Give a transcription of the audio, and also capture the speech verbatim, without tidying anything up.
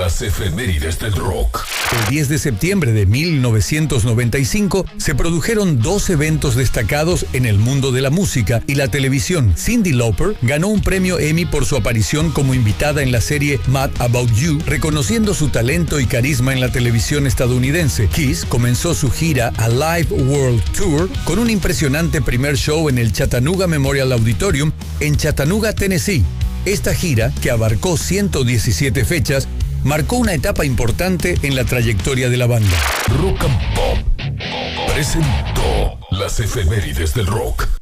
Las efemérides del rock. El diez de septiembre de mil novecientos noventa y cinco se produjeron dos eventos destacados en el mundo de la música y la televisión. Cyndi Lauper ganó un premio Emmy por su aparición como invitada en la serie Mad About You, reconociendo su talento y carisma en la televisión estadounidense. Kiss comenzó su gira Alive World Tour con un impresionante primer show en el Chattanooga Memorial Auditorium en Chattanooga, Tennessee. Esta gira, que abarcó ciento diecisiete fechas, marcó una etapa importante en la trayectoria de la banda. Rock and Pop presentó las efemérides del rock.